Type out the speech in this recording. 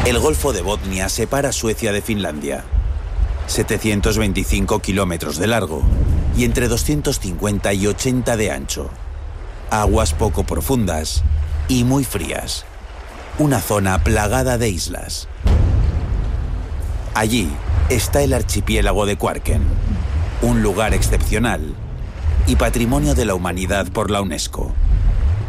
El Golfo de Botnia separa Suecia de Finlandia. 725 kilómetros de largo y entre 250 y 80 de ancho. Aguas poco profundas y muy frías. Una zona plagada de islas. Allí está el archipiélago de Kvarken, un lugar excepcional y patrimonio de la humanidad por la UNESCO.